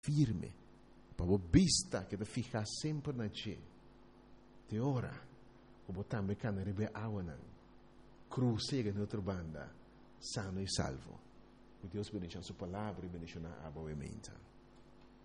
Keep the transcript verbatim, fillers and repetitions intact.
firme, para vista que te fija sempre na che. Te ora, como também can rebe awanan, crucega na outra banda, sano e salvo. Que Deus bendiga a sua palavra e bendiga a boa mente.